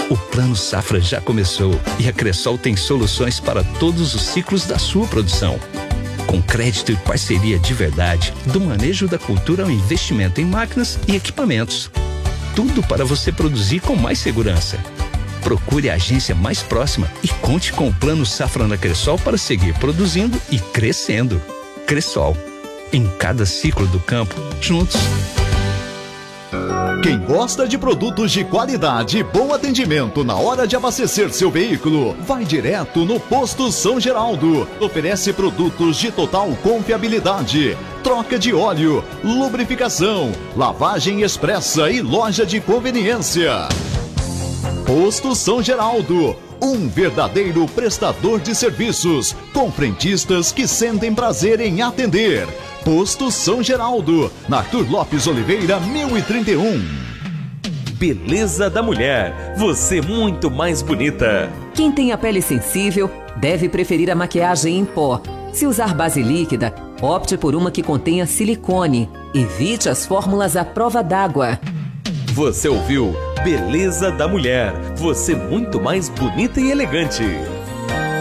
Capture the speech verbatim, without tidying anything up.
O Plano Safra já começou e a Cressol tem soluções para todos os ciclos da sua produção. Com crédito e parceria de verdade, do manejo da cultura ao investimento em máquinas e equipamentos. Tudo para você produzir com mais segurança. Procure a agência mais próxima e conte com o Plano Safra na Cressol para seguir produzindo e crescendo. Cressol. Em cada ciclo do campo, juntos. Quem gosta de produtos de qualidade e bom atendimento na hora de abastecer seu veículo, vai direto no Posto São Geraldo. Oferece produtos de total confiabilidade, troca de óleo, lubrificação, lavagem expressa e loja de conveniência. Posto São Geraldo, um verdadeiro prestador de serviços, com frentistas que sentem prazer em atender. Posto São Geraldo, na Arthur Lopes Oliveira, mil e trinta e um. Beleza da mulher, você muito mais bonita. Quem tem a pele sensível deve preferir a maquiagem em pó. Se usar base líquida, opte por uma que contenha silicone. Evite as fórmulas à prova d'água. Você ouviu Beleza da Mulher, você muito mais bonita e elegante.